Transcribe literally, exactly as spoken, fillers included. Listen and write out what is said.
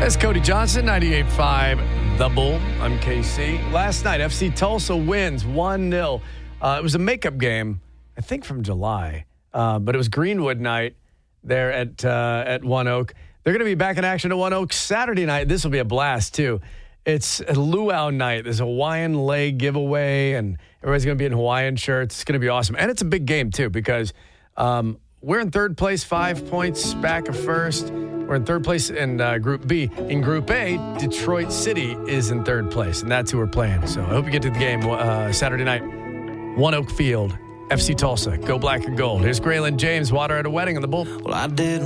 That's Cody Johnson, ninety-eight point five The Bull. I'm K C. Last night, F C Tulsa wins one nil. Uh, it was a makeup game, I think from July, uh, but it was Greenwood night there at uh, at One Oak. They're going to be back in action at One Oak Saturday night. This will be a blast, too. It's a luau night. There's a Hawaiian leg giveaway, and everybody's going to be in Hawaiian shirts. It's going to be awesome. And it's a big game, too, because um, we're in third place, five points back of first. We're in third place in uh, Group B. In Group A, Detroit City is in third place, and that's who we're playing. So I hope you get to the game uh, Saturday night. One Oak Field, F C Tulsa. Go black and gold. Here's Graylin James, Water at a Wedding on the Bull. Well, I did.